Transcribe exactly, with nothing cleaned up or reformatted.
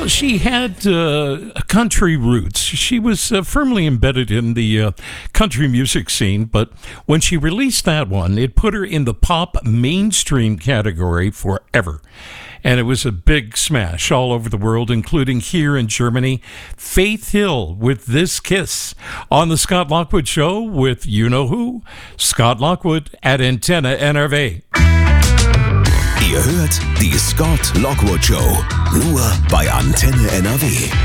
Well, she had uh, country roots. She was uh, firmly embedded in the uh, country music scene, but when she released that one, it put her in the pop mainstream category forever. And it was a big smash all over the world, including here in Germany. Faith Hill with This Kiss on the Scott Lockwood Show with you-know-who, Scott Lockwood at Antenne N R W. Ihr hört die Scott Lockwood Show, nur bei Antenne N R W.